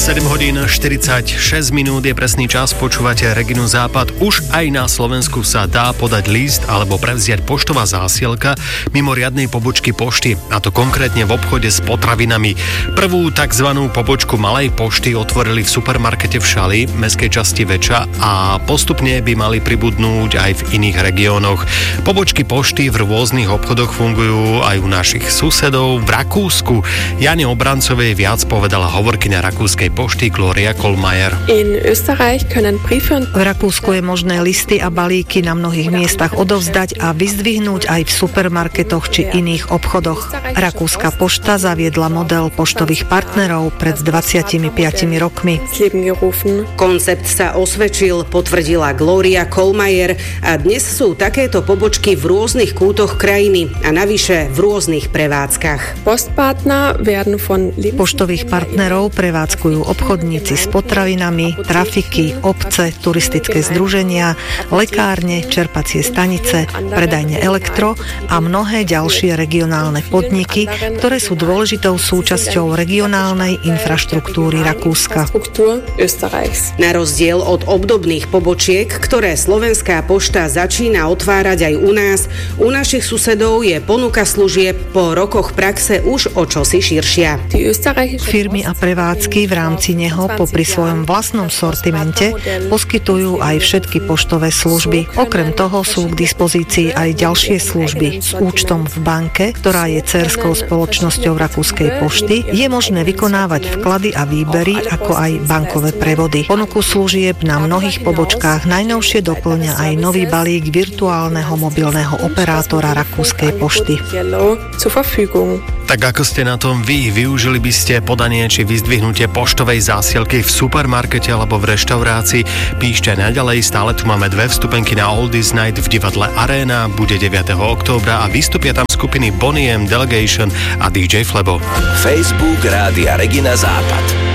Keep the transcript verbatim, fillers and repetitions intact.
sedem hodín štyridsaťšesť minút je presný čas, počúvate Reginu Západ. Už aj na Slovensku sa dá podať list alebo prevziať poštová zásielka mimo riadnej pobočky pošty, a to konkrétne v obchode s potravinami. Prvú takzvanú pobočku malej pošty otvorili v supermarkete v Šali, mestskej časti Veča, a postupne by mali pribudnúť aj v iných regiónoch. Pobočky pošty v rôznych obchodoch fungujú aj u našich susedov v Rakúsku. Jane Obrancovej viac povedala hovorkyňa rakúskej pošty Gloria Kohlmeier. V Rakúsku je možné listy a balíky na mnohých miestach odovzdať a vyzdvihnúť aj v supermarketoch či iných obchodoch. Rakúska pošta zaviedla model poštových partnerov pred dvadsiatimi piatimi rokmi. Koncept sa osvedčil, potvrdila Gloria Kohlmeier, a dnes sú takéto pobočky v rôznych kútoch krajiny a navyše v rôznych prevádzkach. Poštových partnerov prevádzkujú obchodníci s potravinami, trafiky, obce, turistické združenia, lekárne, čerpacie stanice, predajne elektro a mnohé ďalšie regionálne podniky, ktoré sú dôležitou súčasťou regionálnej infraštruktúry Rakúska. Na rozdiel od obdobných pobočiek, ktoré Slovenská pošta začína otvárať aj u nás, u našich susedov je ponuka služieb po rokoch praxe už o čosi širšia. Firmy a prevádzky v rámci neho popri svojom vlastnom sortimente poskytujú aj všetky poštové služby. Okrem toho sú k dispozícii aj ďalšie služby. S účtom v banke, ktorá je dcérskou spoločnosťou Rakúskej pošty, je možné vykonávať vklady a výbery, ako aj bankové prevody. Ponuku služieb na mnohých pobočkách najnovšie doplňa aj nový balík virtuálneho mobilného operátora Rakúskej pošty. Tak ako ste na tom vy? Využili by ste podanie či vyzdvihnutie poštovej zásielky v supermarkete alebo v reštaurácii? Píšte naďalej, stále tu máme dve vstupenky na Oldies Night v divadle Arena, bude deviateho októbra a vystúpia tam skupiny Bonnie M, Delegation a dý džej Flebo. Facebook Rádia Regina Západ.